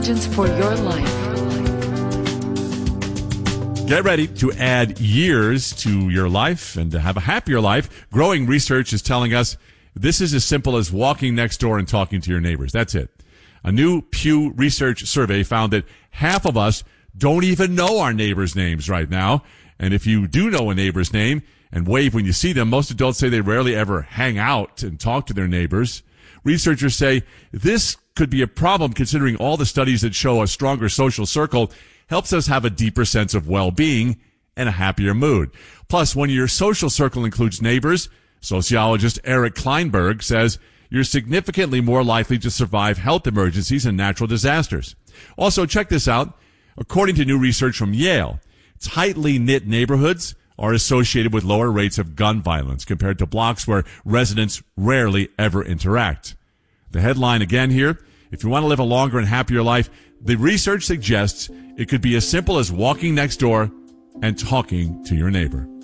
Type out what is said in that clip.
For your life. Get ready to add years to your life and to have a happier life. Growing research is telling us this is as simple as walking next door and talking to your neighbors. That's it. A new Pew Research survey found that half of us don't even know our neighbors' names right now. And if you do know a neighbor's name and wave when you see them, most adults say they rarely ever hang out and talk to their neighbors. Researchers say this could be a problem considering all the studies that show a stronger social circle helps us have a deeper sense of well-being and a happier mood. Plus, when your social circle includes neighbors, sociologist Eric Kleinberg says you're significantly more likely to survive health emergencies and natural disasters. Also, check this out. According to new research from Yale, tightly knit neighborhoods are associated with lower rates of gun violence compared to blocks where residents rarely ever interact. The headline again here, if you want to live a longer and happier life, the research suggests it could be as simple as walking next door and talking to your neighbor.